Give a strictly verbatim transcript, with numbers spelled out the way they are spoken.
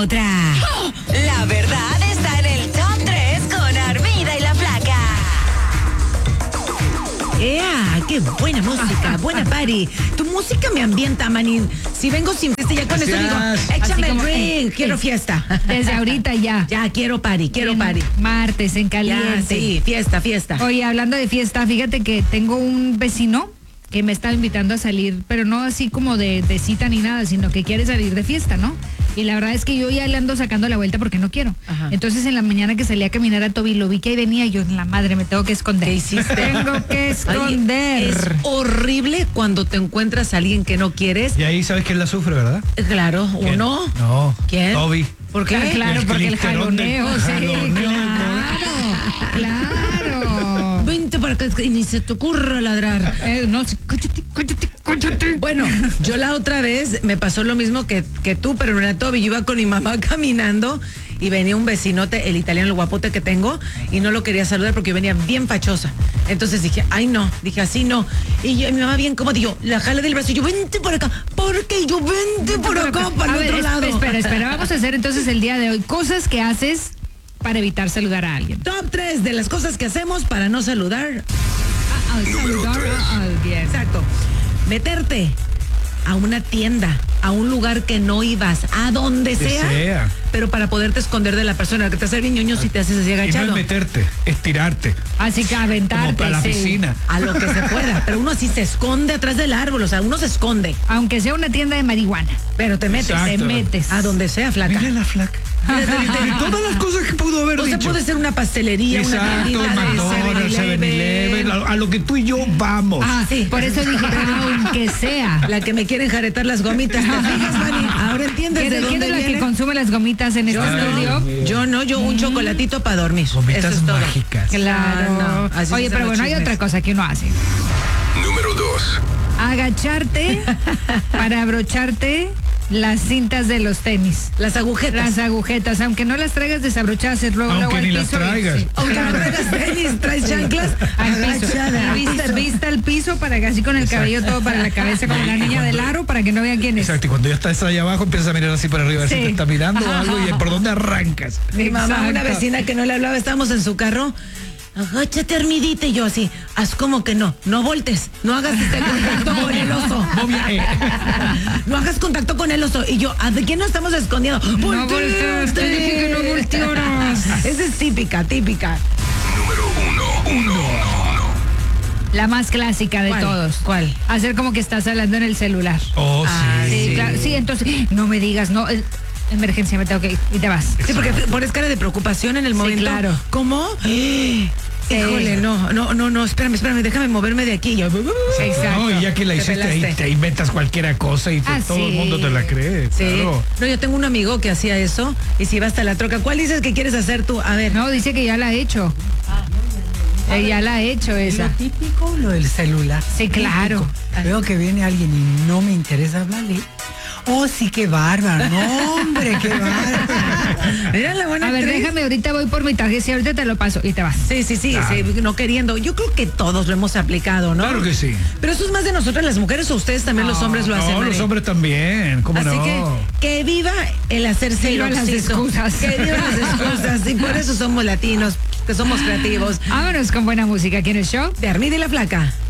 otra. Oh, la verdad está en el top tres con Armida y la Flaca. ¡Ea! ¡Qué buena música! ¡Buena party! Tu música me ambienta, manín. Si vengo sin fiesta, ya con eso digo, échame el drink. Quiero fiesta. Desde ahorita ya. Ya, quiero party, quiero En party. Martes, en caliente. Ya, sí, fiesta, fiesta. Oye, hablando de fiesta, fíjate que tengo un vecino que me está invitando a salir, pero no así como de, de cita ni nada, sino que quiere salir de fiesta, ¿no? Y la verdad es que yo ya le ando sacando la vuelta porque no quiero. Ajá. Entonces en la mañana que salí a caminar a Toby, lo vi que ahí venía y yo, la madre, me tengo que esconder. ¿Qué hiciste? Tengo que esconder. Oye, es horrible cuando te encuentras a alguien que no quieres. Y ahí sabes quién la sufre, ¿verdad? Claro, ¿Quién? uno. No. ¿Quién? Toby. ¿Por qué? Claro, claro, El porque el clisterón del- jaloneo, sí, jaloneo. claro, claro. Vente para acá y ni se te ocurra ladrar. Eh, no, sí, cállate, cállate, cállate. Bueno, yo la otra vez me pasó lo mismo que, que tú, pero no era Toby. Yo iba con mi mamá caminando y venía un vecinote, el italiano, el guapote que tengo, y no lo quería saludar porque yo venía bien fachosa. Entonces dije, ay no, dije así no. Y yo, mi mamá bien cómoda, y yo, la jala del brazo y yo, vente por acá. ¿Por qué? Y yo, vente por acá, para A el ver, otro es- lado. Espera, espera, vamos a hacer entonces el día de hoy cosas que haces para evitar saludar a alguien. Top tres de las cosas que hacemos para no saludar. Saludar a alguien. Exacto. Meterte a una tienda, a un lugar que no ibas, a donde Que sea, sea. pero para poderte esconder de la persona, que te hace bien ñoño si te haces así Y no agachado. es meterte, es tirarte. Así que aventarte. Como para la sí. piscina. A lo que se pueda, pero uno así se esconde atrás del árbol, o sea, uno se esconde, Aunque sea una tienda de marihuana. pero te metes, Exacto. Te metes. a donde sea, flaca. Mira la flaca. Y todas las cosas que pudo haber O sea, dicho. puede ser una pastelería, una Exacto, tiendita de McDonald's, seven eleven, a, a lo que tú y yo vamos. Ah, sí. Por eso dije, aunque sea. La que me quieren jaretar las gomitas, ¿te fijas, Vani? Ahora entiendes ¿Quién de es dónde la que viene. consume las gomitas en este Yo estudio? no, yo no, yo un chocolatito para dormir. Gomitas Eso es todo. mágicas. Claro. Ah, no, así Oye, se pero hacen bueno, los hay chismes. otra cosa que uno hace. Número dos. Agacharte para abrocharte las cintas de los tenis. Las agujetas. Las agujetas, aunque no las traigas desabrochadas, es luego, Aunque luego al ni las piso y- traigas. sí. Aunque no traigas tenis, traes chanclas, Al piso. agachada. Vista, vista al piso para que así con el cabello todo para la cabeza, como la niña del aro, para que no vean quién es. Exacto, y cuando ya estás allá abajo empiezas a mirar así para arriba, a ver Sí. si te está mirando o algo y por dónde arrancas. Mi mamá, una Exacto. vecina que no le hablaba, estábamos en su carro. Agáchate, Armidita, y yo así, haz como que no, no voltes, no hagas este contacto con el oso. No viaje. No hagas contacto con el oso. Y yo, ¿a de quién nos estamos escondiendo? No voltees, te dije que no voltearas. Esa es típica, típica. Número uno. Uno. Uno. La más clásica de ¿Cuál? todos. ¿Cuál? Hacer como que estás hablando en el celular. Oh, Ah, sí. Sí, Sí. claro. Sí, entonces, no me digas, no, eh, emergencia, me tengo que ir, y te vas. Sí, porque pones cara de preocupación en el momento. claro. ¿Cómo? Híjole, no, no, no, no, espérame, espérame, déjame moverme de aquí. Yo, Exacto. No, y ya que la Te hiciste ahí pelaste. te inventas cualquier cosa y te- Ah, todo sí. el mundo te la cree. Sí. Claro. No, yo tengo un amigo que hacía eso y se iba hasta la troca. ¿Cuál dices que quieres hacer tú? A ver. No, dice que ya la ha hecho. Eh, ya la ha hecho esa. Lo típico, lo del celular. Sí, claro. Típico. Veo que viene alguien y no me interesa hablarle. Oh, sí, qué bárbaro. No, hombre, qué bárbaro. Mira la buena A ver, actriz. déjame, ahorita voy por mi tarjeta y ahorita te lo paso y te vas. Sí, sí, sí, sí, no queriendo. Yo creo que todos lo hemos aplicado, ¿no? Claro que sí. Pero eso es más de nosotras las mujeres o ustedes también los hombres lo hacen. No, los Mari? hombres también, ¿cómo Así no? que que viva el hacerse Que vivan las loxito. excusas. Que vivan las excusas. Y por eso somos latinos, que somos creativos. Vámonos con buena música aquí en el show. De Armida y la Flaca.